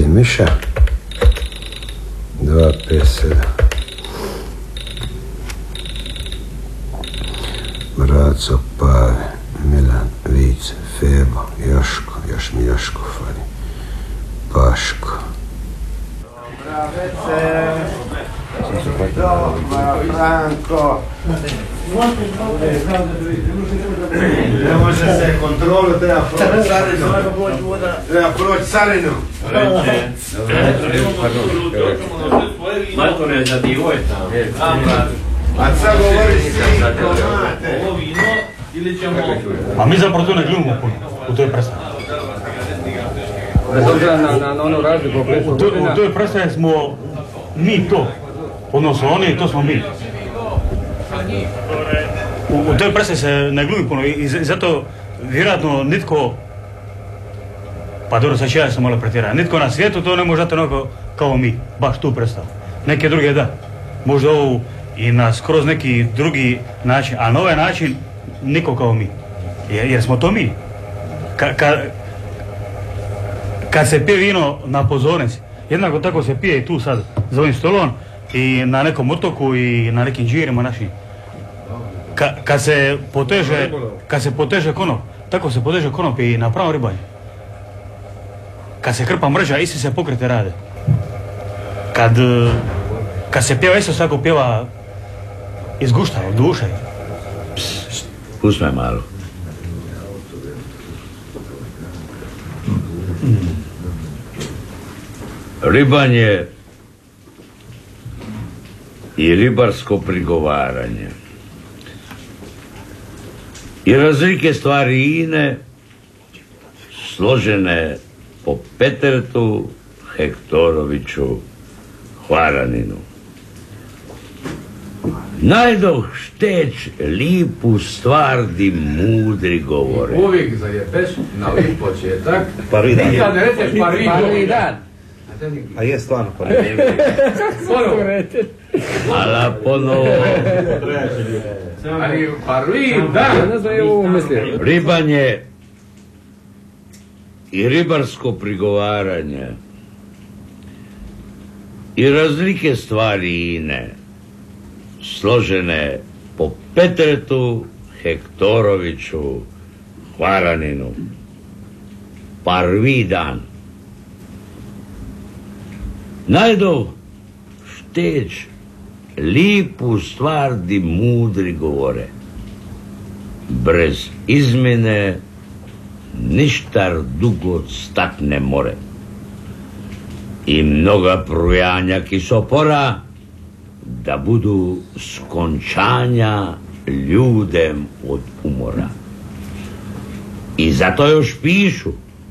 Miša 257 Braco, Pave, Milan, Vice, Febo, Joško, još mi Joško fali, Paško. Franco. Ne može se kontrolu, treba proći carinu. Treba proći carinu. Matore za divojta. A sad govoriš svi komate. Ovo vino ili ćemo... A mi zapravo to ne glumimo puno u toj predstavi. Bez obzira na onu razliku u toj predstavi smo mi to. Odnosno oni i to smo mi. U toj predstavi se ne glumi puno i zato vjerojatno nitko, pa dobro sad ja sam malo pretjerao, nitko na svijetu to ne može dati onako kao mi, baš tu predstavu. Neke druge da, možda ovu i na skroz neki drugi način, a na ovaj način niko kao mi, jer smo to mi. Kad se pije vino na pozornici, jednako tako se pije i tu sad za ovim stolom i na nekom otoku i na nekim džirima našim. Kad se poteže konop, tako se poteže konop i na pravom ribanju. Kad se krpa mreža, isti se pokrete rade. Kad se pjeva, isto svako pjeva iz gušta, od duše. Pusti me malo. Ribanje i ribarsko prigovaranje i razlike stvari ine složene po Petertu, Hektoroviću, Hvaraninu. Najdoh šteć lipu stvar di mudri govore. Uvijek zajebeš na lip početak. Prvi dan. Nikad ne rečeš prvi dan. A je stvarno prvi Ala ponovo. Ali prvi dan. Ne znam je ovo mislio. Ribanje i ribarsko prigovaranje i razlike stvari ine složene po Petretu, Hektoroviću, Hvaraninu. Prvi dan. Najdo šteć lipu stvar di mudri govore. Brez izmjene ništar dugo stat ne more. I mnoga prujanja kisopora da budu skončanja ljudem od umora. I zato još pišu.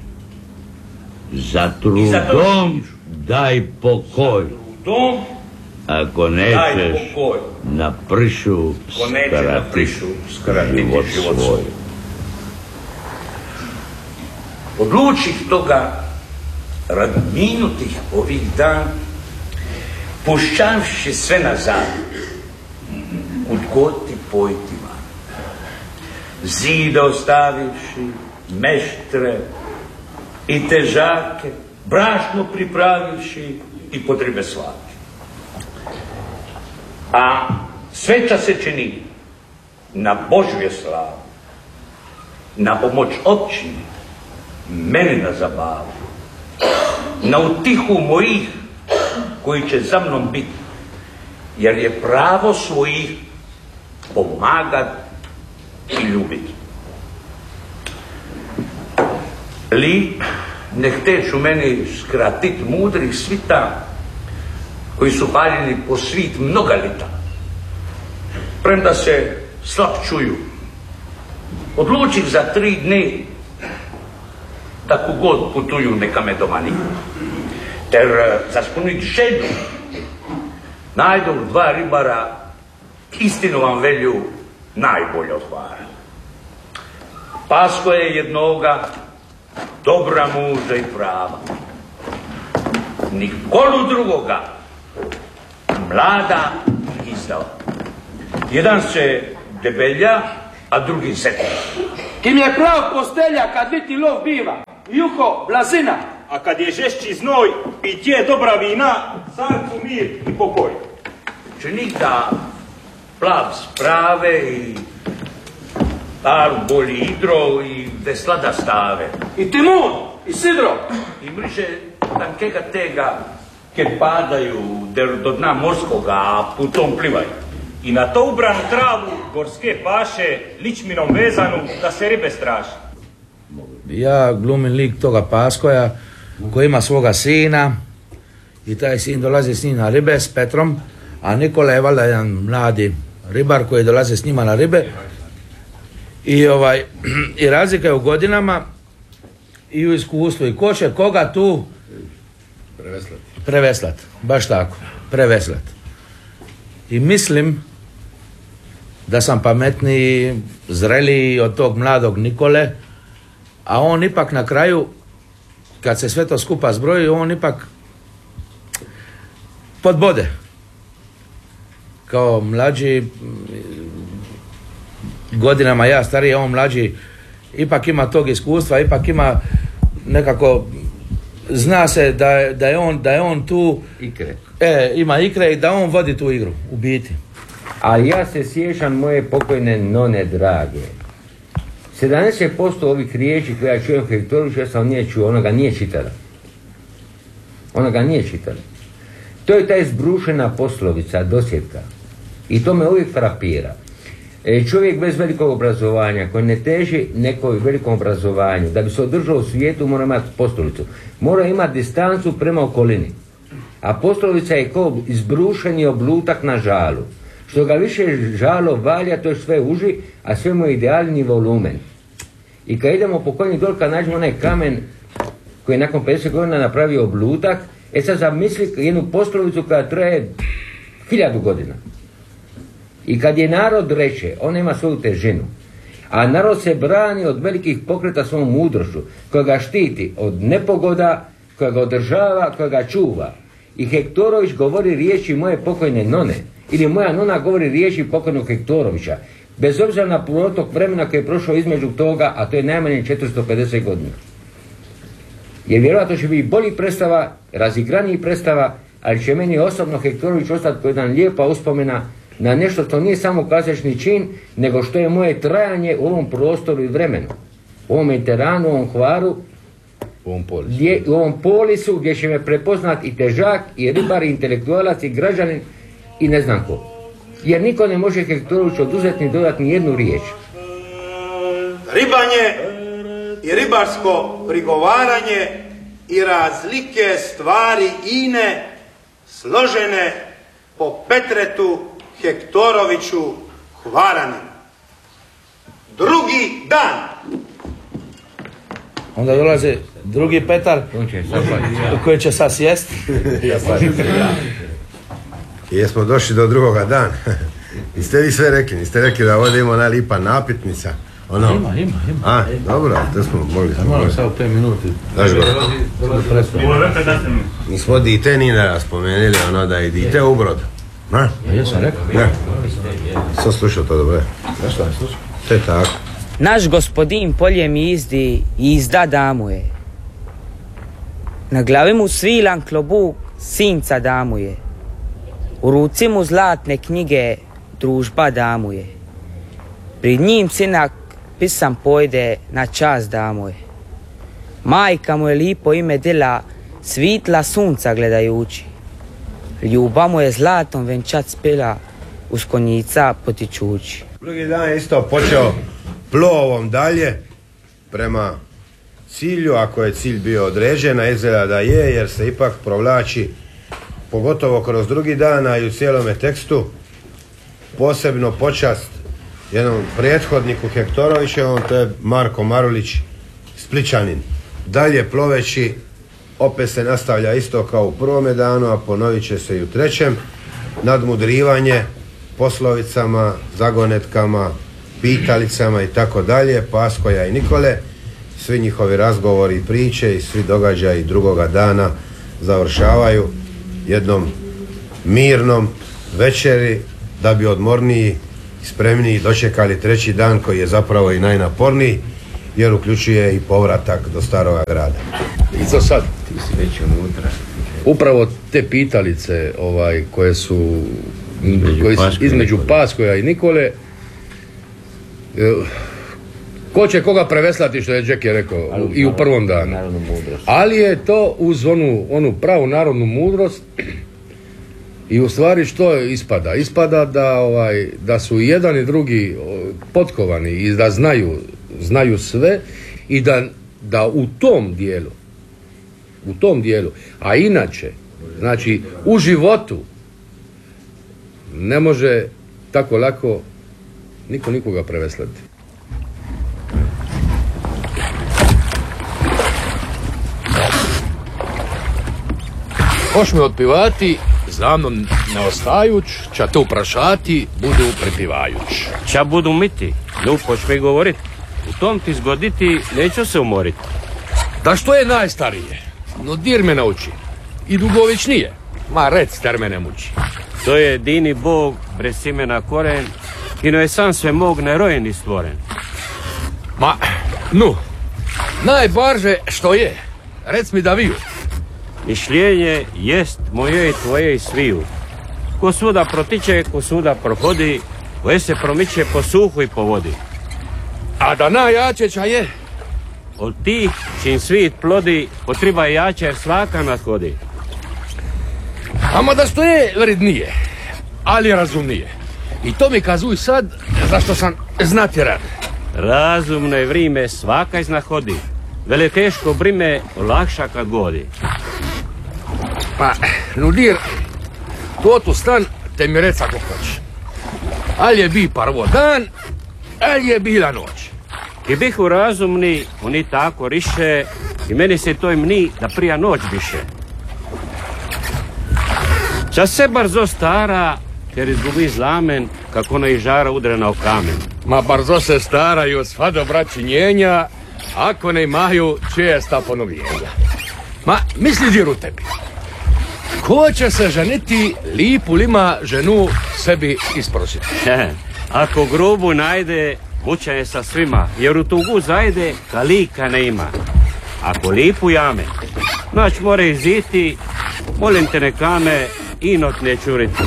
Za trudom daj pokoj. Ako nećeš na pršu skrati život svoj. Odlučih toga rad minutih ovih dan, pušćavši sve nazad, kud god ti pojti van. Zida ostavivši, meštre i težake, brašno pripravivši i potrebe svake. A sveča se čini na Božje slavu, na pomoć općine, mene na zabavu, na utihu mojih koji će za mnom biti, jer je pravo svojih pomagat i ljubiti. Li ne hteću meni skratit mudrih svita koji su paljeni po svit mnoga lita, premda se slab čuju, odlučih za 3 dni da kogod putuju neka me domani, ter za spunit želju najdu 2 ribara, istinu vam velju, najbolje odvara. Pasko je jednoga, dobra muža i prava, Nikolu drugoga mlada izdala. Jedan se debelja, a drugi seta. Kim je prav postelja kad viti lov biva, juho, blazina, a kad je žešći znoj, pit je dobra vina, carcu mir i pokoj. Činik da plav sprave i paru bolji idro i veslada stave. I Timon, i Sidro. I mriže tankega tega, kad padaju do dna morskoga, a putom plivaju. I na to ubranu travu gorske paše, ličminom vezanu, da se ribe straši. Ja glumim lik toga Paskoja koji ima svoga sina i taj sin dolazi s njim na ribe s Petrom, a Nikola je valjda jedan mladi ribar koji dolazi s njima na ribe i razlika je u godinama i u iskustvu i ko će koga tu preveslat, baš tako, preveslat. I mislim da sam pametniji, zreliji od tog mladog Nikole, a on ipak na kraju, kad se sve to skupa zbroji, on ipak podbode. Kao mlađi, godinama ja stariji, on mlađi, ipak ima tog iskustva, ipak ima nekako, zna se da je on tu, ikre. Ima ikre i da on vodi tu igru, u biti. Ali ja se sjećam moje pokojne none drage. 70% ovih riječi koje ja čujem Hektorovića, ja sam nije čuo, ona ga nije čitala. Ona ga nije čitala. To je ta izbrušena poslovica, dosjetka. I to me uvijek frapira. Čovjek bez velikog obrazovanja, koji ne teži nekoj velikom obrazovanju, da bi se održao u svijetu, mora imati poslovicu. Mora imati distancu prema okolini. A poslovica je kao izbrušeni oblutak na žalu. Što ga više žalo valja, to je sve uži, a sve mu je idealni volumen. I kad idemo po konji dol, kad nađemo onaj kamen koji je nakon 50 godina napravio oblutak, sad zamisli jednu poslovicu koja traje 1000 godina. I kad je narod reče, on ima svoju težinu. A narod se brani od velikih pokreta svom mudrošću, koja ga štiti od nepogoda, koja ga održava, koja ga čuva. I Hektorović govori riječi moje pokojne none. Ili moja nona govori riječi pokojnog Hektorovića. Bez obzira na protok vremena koji je prošao između toga, a to je najmanje 450 godina. Jer vjerojatno će biti bolji predstava, razigraniji predstava, ali će meni osobno Hektorović ostati kao jedan lijepa uspomena na nešto što nije samo kazališni čin, nego što je moje trajanje u ovom prostoru i vremenu. U ovom Mediteranu, u ovom Hvaru, u ovom polisu gdje će me prepoznati i težak, i ribar, i intelektualac, i građanin, i ne znam ko. Jer niko ne može Hektorović oduzeti ni dodati ni jednu riječ. Ribanje i ribarsko prigovaranje i razlike stvari ine složene po Petretu Hektoroviću Hvaraninu. Drugi dan. Onda dolazi drugi Petar koji će sad sjest. I jesmo došli do drugoga dana. Niste vi sve rekli, niste rekli da ovdje ima ona lipa napitnica. Ono. Ima. A, dobro, to smo mogli. Moram sad u 5 minuti. Daš go. Nismo dite ni ne spomenuli, ono da je dite u brod. Ja jesam rekao. Ne. Sam slušao to dobro. Zašto ne slušao? To je tako. Naš gospodin poljem izdi i izda damu je. Na glavi mu svilan klobuk, sinca damu je. U ruci mu zlatne knjige, družba damu je. Pred njim sinak pisan pojde, na čas damu je. Majka mu je lipo ime dila, svitla sunca gledajući. Ljubav mu je zlatom venčat spela, uz konjica potičući. Drugi dan je isto počeo plovom dalje prema cilju, ako je cilj bio određen, a izgleda da je, jer se ipak provlači pogotovo kroz drugi dan, a i u cijelome tekstu posebno počast jednom prethodniku Hektorovićevom, to je Marko Marulić, Splićanin. Dalje ploveći opet se nastavlja isto kao u prvome danu, a ponovit će se i u trećem. Nadmudrivanje poslovicama, zagonetkama, pitalicama i tako dalje, Paskoja i Nikole. Svi njihovi razgovori i priče i svi događaji drugoga dana završavaju jednom mirnom večeri, da bi odmorniji i spremniji dočekali treći dan, koji je zapravo i najnaporniji, jer uključuje i povratak do Staroga grada. I co sad? Ti si već unutra. Upravo te pitalice koje su između Paskoja i Nikole, ko će koga preveslati, što je Đeki rekao i u prvom danu. Ali je to uz onu pravu narodnu mudrost. I u stvari što ispada? Ispada da su jedan i drugi potkovani i da znaju sve i da u tom dijelu, a inače, znači u životu ne može tako lako niko nikoga preveslati. Hoš me otpivati, za mnom ne ostajuć, ča te uprašati, budu prepivajuć. Ča budu miti, nu počmi govorit. U tom ti zgoditi, neću se umorit. Da što je najstarije, no dir me nauči. I Dugović nije. Ma rec, ter me ne muči. To je jedini Bog, brez imena koren, kino je sam sve mog nerojen i stvoren. Ma, najbarže što je, rec mi da viju. Mišljenje jest moje i tvoje i sviju. Ko svuda protiče, ko svuda prohodi, koje se promiče po suhu i po vodi. A da najjačeća je? Od tih čim svit plodi, potriba jače jer svaka nadhodi. Ama da što je vrednije, ali razumnije. I to mi kazuj sad, zašto sam znati rad. Razumno je vrime svaka iznahodi. Vele teško brime olakša kad godi. Pa, nudir, tu stan te mi rec ako hoće. Ali je bi prvo dan, ali je bila noć. Ki bih u razumni, oni tako riše, i meni se to mni da prija noć biše. Čas se brzo stara, jer izgubi zlamen, kako ona i žara udrena o kamen. Ma brzo se staraju sva dobra činjenja, ako ne imaju česta ponovljenja. Ma, misli dir u tebi. Ko će se ženiti, lipu lima ženu sebi isprositi? Ako grubu najde, muča je sa svima, jer u tugu zajde, kalika ne ima. Ako lipu jame, noć mora iziti, molim te neka me inot ne čuriti.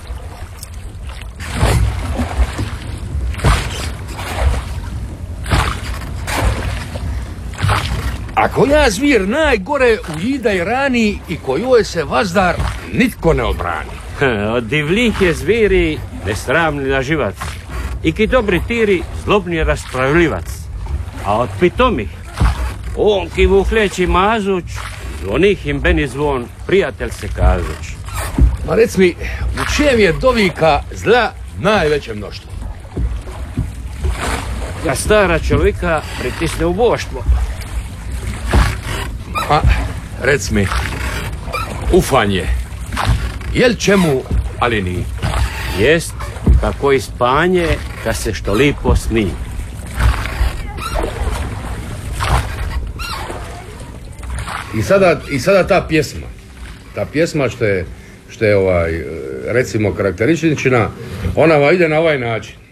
Ako ja zvir najgore ujida i rani i kojoj se vazdar nitko ne obrani. Od divljih je zviri nesramni na živac. I ki dobri tiri zlobni je raspravljivac. A od pitomih, on ki vuhleći mazuć, zvonih im beni zvon, prijatelj se kazuć. Ma rec mi, u čem je dovika zla najveće mnoštvo? Kad stara čovjeka pritisne u boštvo. Ma, rec mi, ufanje, jel čemu, ali ni? Jest, kako i spanje, kad se što lipo sni. I sada ta pjesma što je recimo karakteristična, ona ide na ovaj način.